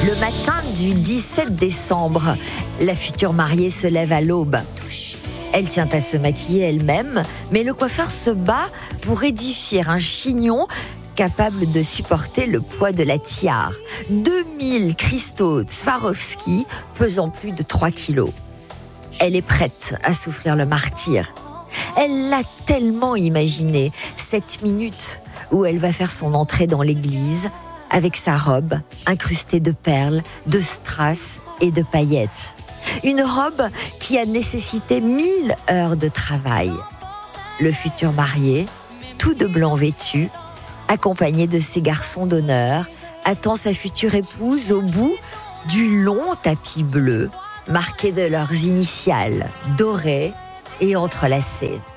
Le matin du 17 décembre, la future mariée se lève à l'aube. Elle tient à se maquiller elle-même, mais le coiffeur se bat pour édifier un chignon capable de supporter le poids de la tiare. 2000 cristaux Swarovski pesant plus de 3 kilos. Elle est prête à souffrir le martyre. Elle l'a tellement imaginé, cette minute où elle va faire son entrée dans l'église avec sa robe incrustée de perles, de strass et de paillettes. Une robe qui a nécessité 1000 heures de travail. Le futur marié, tout de blanc vêtu, accompagné de ses garçons d'honneur, attend sa future épouse au bout du long tapis bleu, marqué de leurs initiales, dorées et entrelacées.